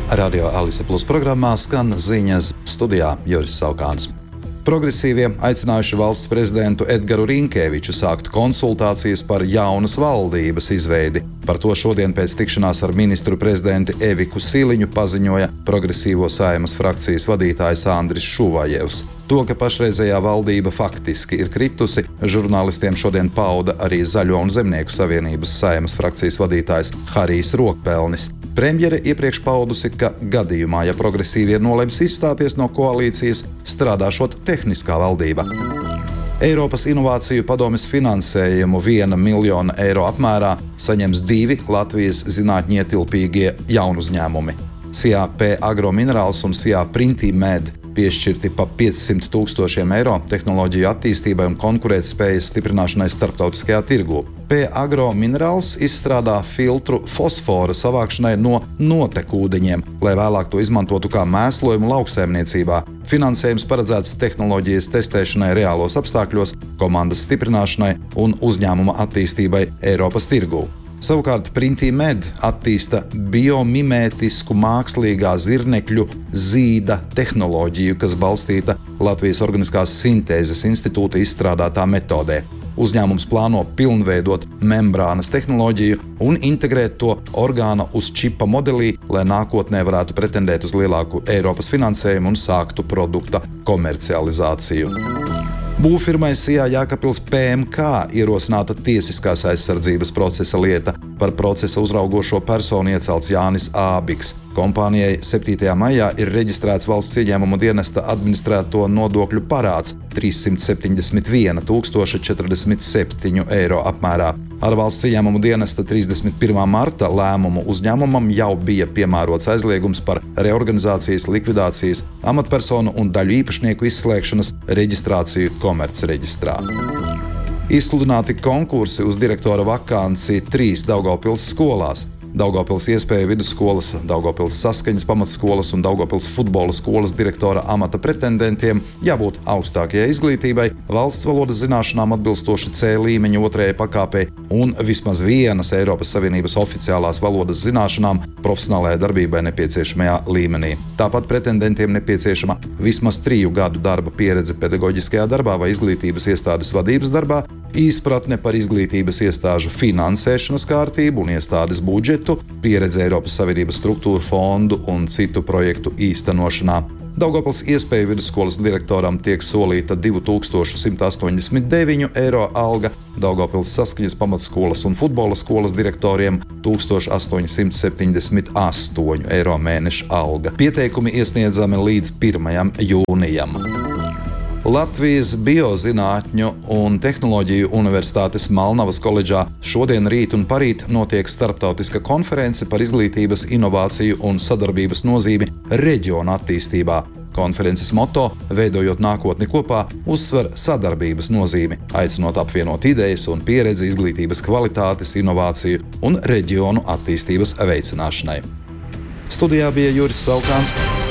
Radio Alise Plus programmā skan ziņas, studijā Juris Saukāns. Progresīvie aicinājuši valsts prezidentu Edgaru Rinkēviču sākt konsultācijas par jaunas valdības izveidi. Par to šodien pēc tikšanās ar ministru prezidentu Eviku Siliņu paziņoja Progresīvo Saeimas frakcijas vadītājs Andris Šuvajevs. To, ka pašreizējā valdība faktiski ir kritusi, žurnālistiem šodien pauda arī Zaļo un Zemnieku savienības Saeimas frakcijas vadītājs Harijs Rokpelnis. Premjere iepriekš paudusi, ka gadījumā, ja progresīvie nolems izstāties no koalīcijas, strādāšot tehniskā valdība. Eiropas Inovāciju padomes finansējumu 1 miljona eiro apmērā saņems 2 Latvijas zinātņietilpīgie jaunuzņēmumi. SIA P-Agro Minerals un SIA Printimed piešķirti pa 500 000 eiro tehnoloģiju attīstībai un konkurētspējas stiprināšanai starptautiskajā tirgū. P-Agro Minerals izstrādā filtru fosfora savākšanai no notekūdeņiem, lai vēlāk to izmantotu kā mēslojumu lauksaimniecībā. Finansējums paredzēts tehnoloģijas testēšanai reālos apstākļos, komandas stiprināšanai un uzņēmuma attīstībai Eiropas tirgū. Savukārt Printimed attīsta biomimētisku mākslīgā zirnekļu zīda tehnoloģiju, kas balstīta Latvijas Organiskās sintēzes institūta izstrādātā metodē. Uzņēmums plāno pilnveidot membrānas tehnoloģiju un integrēt to orgāna uz čipa modelī, lai nākotnē varētu pretendēt uz lielāku Eiropas finansējumu un sāktu produkta komercializāciju. Būvfirmai SIA Jēkabpils PMK ierosināta tiesiskās aizsardzības procesa lieta. Par procesa uzraugošo personu iecelts Jānis Ābiks. Kompānijai 7. maijā ir reģistrēts valsts ieņēmumu dienesta administrēto nodokļu parāds 371 047 eiro apmērā. Ar valsts ieņēmumu dienesta 31. marta lēmumu uzņēmumam jau bija piemērots aizliegums par reorganizācijas, likvidācijas, amatpersonu un daļu īpašnieku izslēgšanas reģistrāciju komercreģistrā. Izsludināti konkursi uz direktora vakanci 3 Daugavpils skolās. Daugavpils Iespēju vidusskolas, Daugavpils Saskaņas pamatskolas un Daugavpils futbola skolas direktora amata pretendentiem jābūt augstākajai izglītībai, valsts valodas zināšanām atbilstoši C līmeņa 2. pakāpei un vismaz vienas Eiropas Savienības oficiālās valodas zināšanām profesionālajai darbībai nepieciešamajā līmenī. Tāpat pretendentiem nepieciešama vismaz 3 gadu darba pieredze pedagoģiskajā darbā vai izglītības iestādes vadības darbā, izpratne par izglītības iestāžu finansēšanas kārtību un iestādes budžetu, pieredze Eiropas Savienības struktūru fondu un citu projektu īstenošanā. Daugavpils Iespēju vidusskolas direktoram tiek solīta 2189 eiro alga, Daugavpils Saskaņas pamatskolas un futbola skolas direktoriem 1878 eiro mēneša alga. Pieteikumi iesniedzami līdz 1. jūnijam. Latvijas Biozinātņu un tehnoloģiju universitātes Malnavas koledžā šodien, rīt un parīt notiek starptautiska konference par izglītības, inovāciju un sadarbības nozīmi reģiona attīstībā. Konferences moto "Veidojot nākotni kopā" uzsver sadarbības nozīmi, aicinot apvienot idejas un pieredzi izglītības kvalitātes, inovāciju un reģionu attīstības veicināšanai. Studijā bija Juris Saukāns.